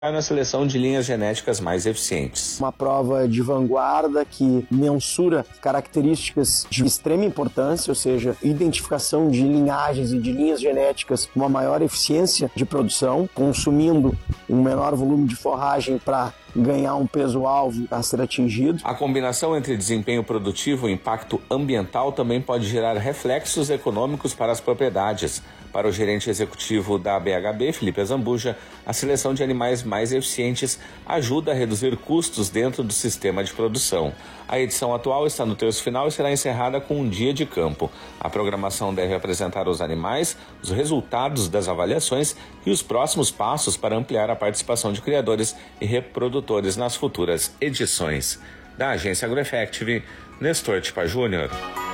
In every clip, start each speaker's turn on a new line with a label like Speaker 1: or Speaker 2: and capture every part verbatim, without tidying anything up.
Speaker 1: na seleção de linhas genéticas mais eficientes.
Speaker 2: Uma prova de vanguarda que mensura características de extrema importância, ou seja, identificação de linhagens e de linhas genéticas com uma maior eficiência de produção, consumindo um menor volume de forragem para ganhar um peso-alvo a ser atingido.
Speaker 1: A combinação entre desempenho produtivo e impacto ambiental também pode gerar reflexos econômicos para as propriedades. Para o gerente executivo da B H B, Felipe Azambuja, a seleção de animais mais eficientes ajuda a reduzir custos dentro do sistema de produção. A edição atual está no terço final e será encerrada com um dia de campo. A programação deve apresentar os animais, os resultados das avaliações e os próximos passos para ampliar a participação de criadores e reprodutores nas futuras edições. Da agência AgroEffective, Nestor Tipa Júnior.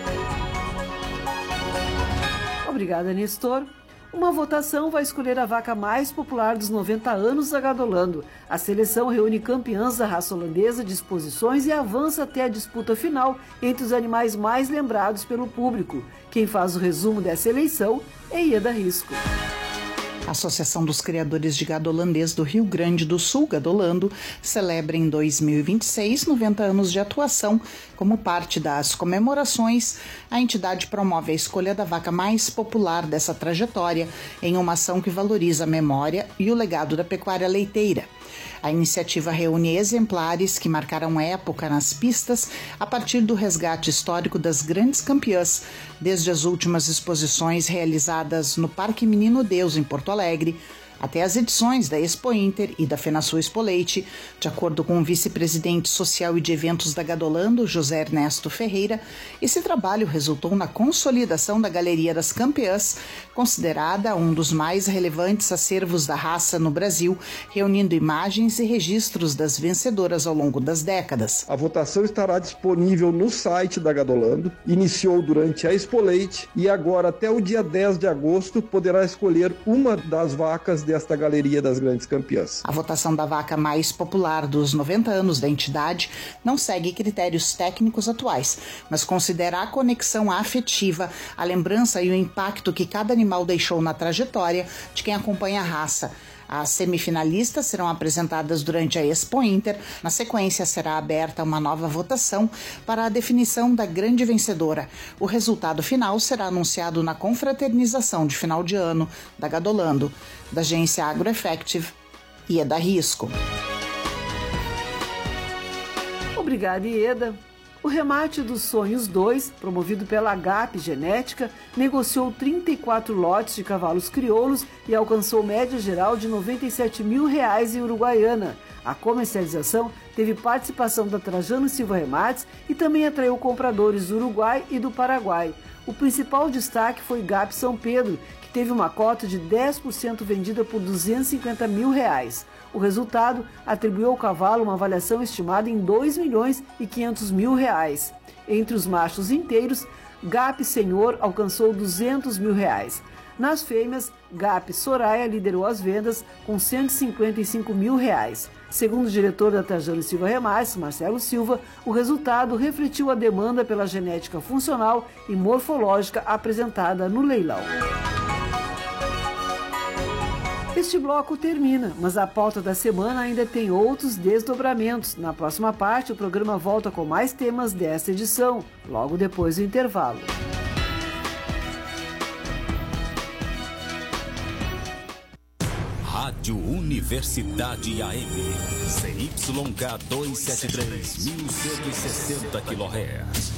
Speaker 3: Obrigada, Nestor. Uma votação vai escolher a vaca mais popular dos noventa anos da Gadolando. A seleção reúne campeãs da raça holandesa de exposições e avança até a disputa final entre os animais mais lembrados pelo público. Quem faz o resumo dessa eleição é Ieda Risco.
Speaker 4: A Associação dos Criadores de Gado Holandês do Rio Grande do Sul, Gadolando, celebra em dois mil e vinte e seis noventa anos de atuação. Como parte das comemorações, a entidade promove a escolha da vaca mais popular dessa trajetória em uma ação que valoriza a memória e o legado da pecuária leiteira. A iniciativa reúne exemplares que marcaram época nas pistas a partir do resgate histórico das grandes campeãs, desde as últimas exposições realizadas no Parque Menino Deus, em Porto Alegre, até as edições da Expo Inter e da FenaSul Expo Leite. De acordo com o vice-presidente social e de eventos da Gadolando, José Ernesto Ferreira, esse trabalho resultou na consolidação da Galeria das Campeãs, considerada um dos mais relevantes acervos da raça no Brasil, reunindo imagens e registros das vencedoras ao longo das décadas.
Speaker 5: A votação estará disponível no site da Gadolando, iniciou durante a Expo Leite e agora até o dia dez de agosto poderá escolher uma das vacas desta Galeria das Grandes Campeãs.
Speaker 4: A votação da vaca mais popular dos noventa anos da entidade não segue critérios técnicos atuais, mas considera a conexão afetiva, a lembrança e o impacto que cada animal deixou na trajetória de quem acompanha a raça. As semifinalistas serão apresentadas durante a Expo Inter. Na sequência, será aberta uma nova votação para a definição da grande vencedora. O resultado final será anunciado na confraternização de final de ano da Gadolando, da agência AgroEffective e Ieda Risco.
Speaker 3: Obrigada, Ieda. O Remate dos Sonhos dois, promovido pela Agap Genética, negociou trinta e quatro lotes de cavalos crioulos e alcançou média geral de noventa e sete mil reais em Uruguaiana. A comercialização teve participação da Trajano Silva Remates e também atraiu compradores do Uruguai e do Paraguai. O principal destaque foi Gap São Pedro, que teve uma cota de dez por cento vendida por duzentos e cinquenta mil reais. O resultado atribuiu ao cavalo uma avaliação estimada em dois milhões e quinhentos mil reais. Entre os machos inteiros, Gap Senhor alcançou duzentos mil reais. Nas fêmeas, Gap Soraya liderou as vendas com cento e cinquenta e cinco mil reais. Segundo o diretor da Trajano Silva Remates, Marcelo Silva, o resultado refletiu a demanda pela genética funcional e morfológica apresentada no leilão. Este bloco termina, mas a pauta da semana ainda tem outros desdobramentos. Na próxima parte, o programa volta com mais temas desta edição, logo depois do intervalo.
Speaker 6: Rádio Universidade A M, C Y K duzentos e setenta e três, mil cento e sessenta quilohertz.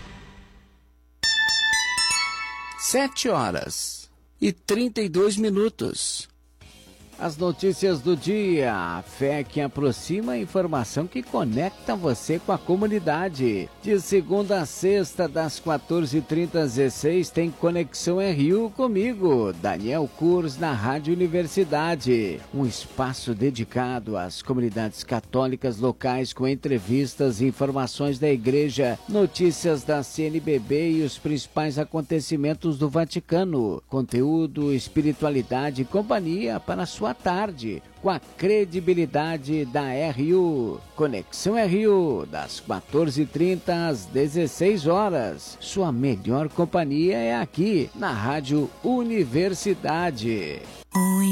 Speaker 7: Sete horas e trinta e dois minutos. As notícias do dia, a fé que aproxima, a informação que conecta você com a comunidade. De segunda a sexta, das quatorze e trinta às dezesseis, tem Conexão R U comigo, Daniel Kurz, na Rádio Universidade. Um espaço dedicado às comunidades católicas locais com entrevistas, informações da igreja, notícias da C N B B e os principais acontecimentos do Vaticano. Conteúdo, espiritualidade e companhia para a sua tarde, com a credibilidade da R U. Conexão R U, das quatorze e trinta às dezesseis horas. Sua melhor companhia é aqui, na Rádio Universidade.